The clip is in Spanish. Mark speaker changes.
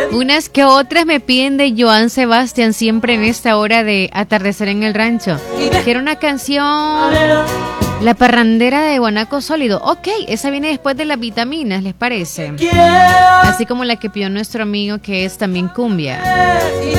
Speaker 1: Unas que otras me piden de Joan Sebastián siempre en esta hora de Atardecer en el Rancho. Quiero una canción, La Parrandera de Guanaco Sólido. Ok, esa viene después de las vitaminas, ¿les parece? Así como la que pidió nuestro amigo, que es también cumbia.